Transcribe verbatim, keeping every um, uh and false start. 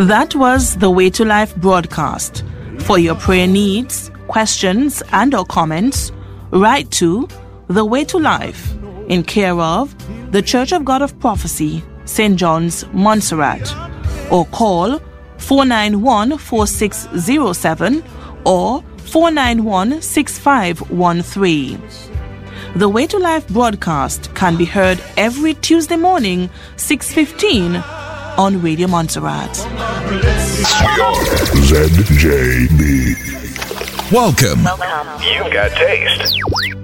That was the Way to Life broadcast. For your prayer needs, questions, and or comments, write to The Way to Life in care of The Church of God of Prophecy, Saint John's, Montserrat, or call four nine one, four six zero seven or four nine one, six five one three. The Way to Life broadcast can be heard every Tuesday morning, six fifteen, on Radio Montserrat. Z J B. Welcome. Welcome. You've got taste.